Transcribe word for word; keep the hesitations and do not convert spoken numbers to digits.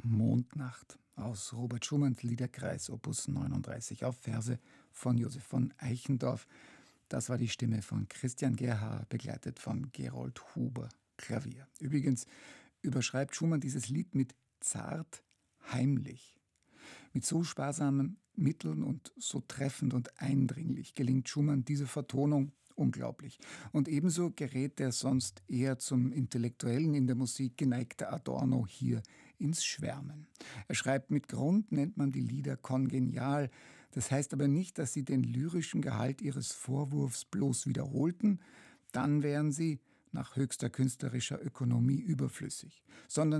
Mondnacht aus Robert Schumanns Liederkreis Opus neununddreißig auf Verse von Josef von Eichendorff. Das war die Stimme von Christian Gerhaher, begleitet von Gerold Huber, Klavier. Übrigens überschreibt Schumann dieses Lied mit zart, heimlich. Mit so sparsamen Mitteln und so treffend und eindringlich gelingt Schumann diese Vertonung unglaublich. Und ebenso gerät der sonst eher zum Intellektuellen in der Musik geneigte Adorno hier ins Schwärmen. Er schreibt, mit Grund nennt man die Lieder kongenial. Das heißt aber nicht, dass sie den lyrischen Gehalt ihres Vorwurfs bloß wiederholten. Dann wären sie nach höchster künstlerischer Ökonomie überflüssig. Sondern